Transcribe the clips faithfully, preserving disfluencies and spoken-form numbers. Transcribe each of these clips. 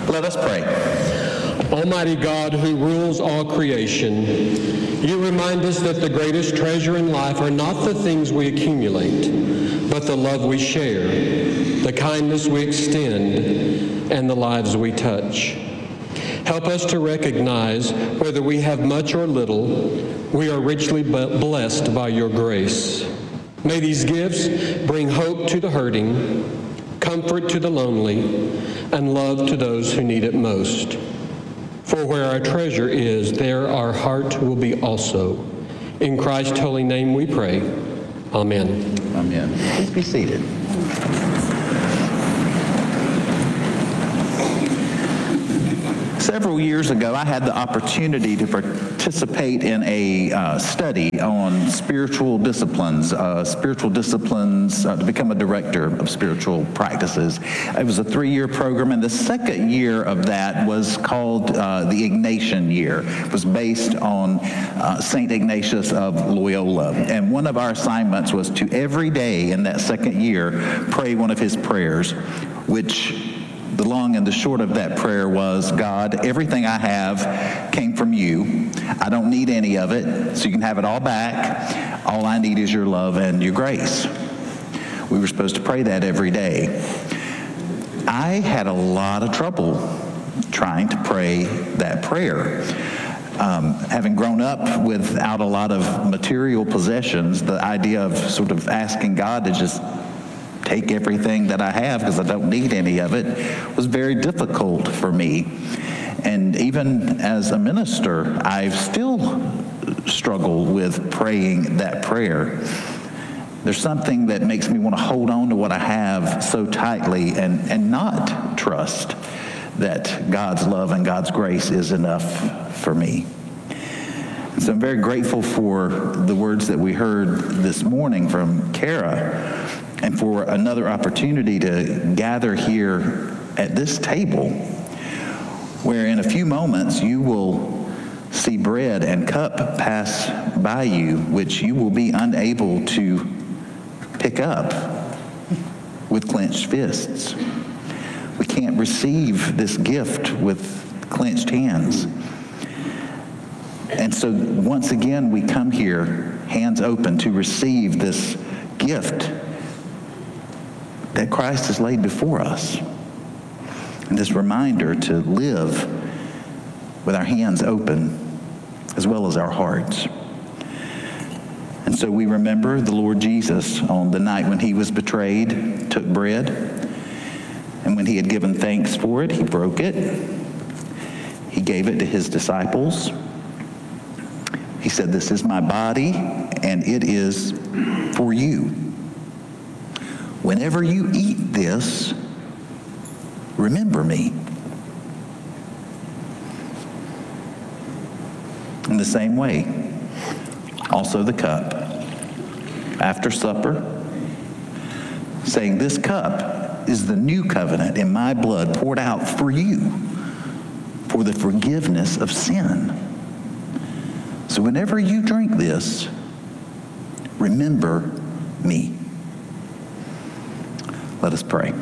Let us pray. Almighty God, who rules all creation, you remind us that the greatest treasure in life are not the things we accumulate, but the love we share, the kindness we extend, and the lives we touch. Help us to recognize whether we have much or little, we are richly blessed by your grace. May these gifts bring hope to the hurting, comfort to the lonely, and love to those who need it most. For where our treasure is, there our heart will be also. In Christ's holy name we pray. Amen. Amen. Please be seated. Several years ago, I had the opportunity to participate in a uh, study on spiritual disciplines, uh, spiritual disciplines uh, to become a director of spiritual practices. It was a three-year program, and the second year of that was called uh, the Ignatian Year. It was based on uh, Saint Ignatius of Loyola, and one of our assignments was to every day in that second year pray one of his prayers, which the long and the short of that prayer was, God, everything I have came from you. I don't need any of it, so you can have it all back. All I need is your love and your grace. We were supposed to pray that every day. I had a lot of trouble trying to pray that prayer. Um, having grown up without a lot of material possessions, the idea of sort of asking God to just take everything that I have because I don't need any of it was very difficult for me. And even as a minister, I've still struggled with praying that prayer. There's something that makes me want to hold on to what I have so tightly and, and not trust that God's love and God's grace is enough for me. So I'm very grateful for the words that we heard this morning from Kara, and for another opportunity to gather here at this table, where in a few moments you will see bread and cup pass by you, which you will be unable to pick up with clenched fists. We can't receive this gift with clenched hands. And so once again, we come here, hands open, to receive this gift that Christ has laid before us. And this reminder to live with our hands open as well as our hearts. And so we remember the Lord Jesus on the night when he was betrayed, took bread, and when he had given thanks for it, he broke it. He gave it to his disciples. He said, "This is my body, and it is for you. Whenever you eat this, remember me." In the same way, also the cup, after supper, saying, "This cup is the new covenant in my blood poured out for you for the forgiveness of sin. So whenever you drink this, remember me." Let us pray.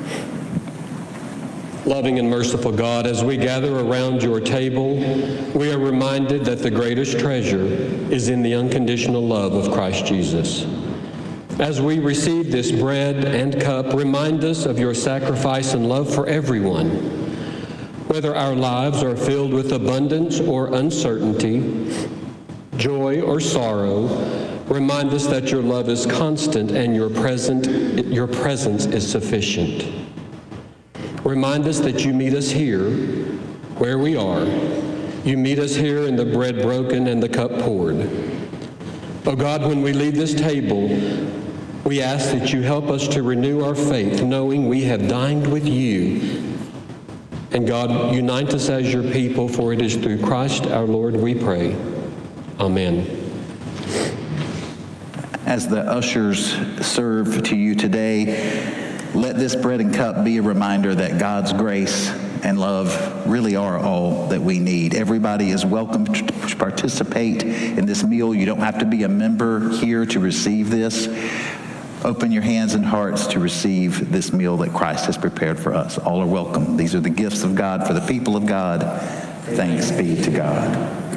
Loving and merciful God, as we gather around your table, we are reminded that the greatest treasure is in the unconditional love of Christ Jesus. As we receive this bread and cup, remind us of your sacrifice and love for everyone. Whether our lives are filled with abundance or uncertainty, joy or sorrow, remind us that your love is constant and your present, your presence is sufficient. Remind us that you meet us here, where we are. You meet us here in the bread broken and the cup poured. Oh God, when we leave this table, we ask that you help us to renew our faith, knowing we have dined with you. And God, unite us as your people, for it is through Christ our Lord we pray. Amen. As the ushers serve to you today, let this bread and cup be a reminder that God's grace and love really are all that we need. Everybody is welcome to participate in this meal. You don't have to be a member here to receive this. open your hands and hearts to receive this meal that Christ has prepared for us. All are welcome. These are the gifts of God for the people of God. Thanks be to God.